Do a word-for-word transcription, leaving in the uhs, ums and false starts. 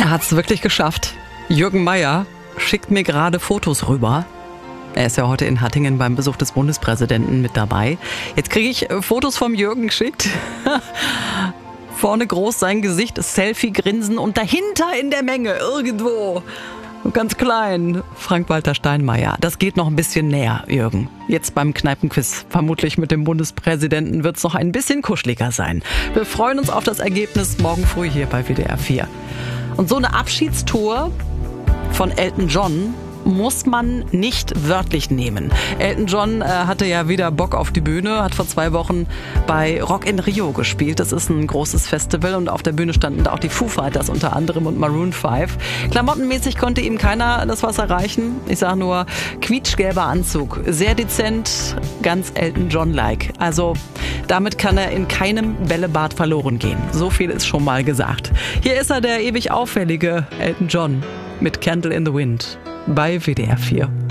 Er hat es wirklich geschafft. Jürgen Mayer schickt mir gerade Fotos rüber. Er ist ja heute in Hattingen beim Besuch des Bundespräsidenten mit dabei. Jetzt kriege ich Fotos vom Jürgen geschickt. Vorne groß sein Gesicht, Selfie-Grinsen und dahinter in der Menge irgendwo, ganz klein, Frank-Walter Steinmeier. Das geht noch ein bisschen näher, Jürgen. Jetzt beim Kneipenquiz, vermutlich mit dem Bundespräsidenten, wird es noch ein bisschen kuscheliger sein. Wir freuen uns auf das Ergebnis morgen früh hier bei W D R vier. Und so eine Abschiedstour von Elton John muss man nicht wörtlich nehmen. Elton John äh, hatte ja wieder Bock auf die Bühne, hat vor zwei Wochen bei Rock in Rio gespielt. Das ist ein großes Festival und auf der Bühne standen da auch die Foo Fighters unter anderem und Maroon fünf. Klamottenmäßig konnte ihm keiner das was erreichen. Ich sage nur, quietschgelber Anzug, sehr dezent, ganz Elton John-like. Also damit kann er in keinem Bällebad verloren gehen. So viel ist schon mal gesagt. Hier ist er, der ewig auffällige Elton John mit Candle in the Wind bei W D R vier.